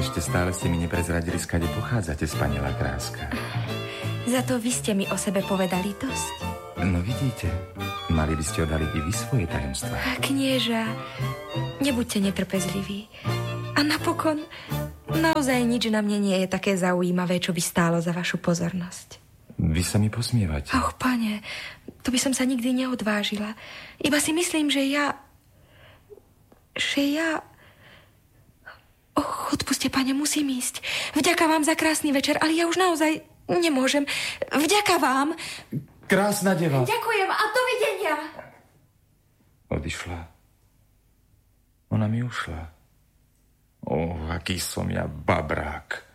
Ešte stále ste mi neprezradili, skade pochádzate, spanilá kráska. Za to vy ste mi o sebe povedali dosť. No vidíte, mali by ste odhaliť i vy svoje tajomstvá. Knieža, nebuďte netrpezliví. A napokon, naozaj nič na mne nie je také zaujímavé, čo by stálo za vašu pozornosť. Vy sa mi posmievate. Och, pane, to by som sa nikdy neodvážila. Iba si myslím, že ja... Och, odpuste, pane, musím ísť. Vďaka vám za krásny večer, ale ja už naozaj nemôžem. Vďaka vám. Krásna deva. Ďakujem a dovidenia. Odišla. Ona mi ušla. Aký som ja babrák.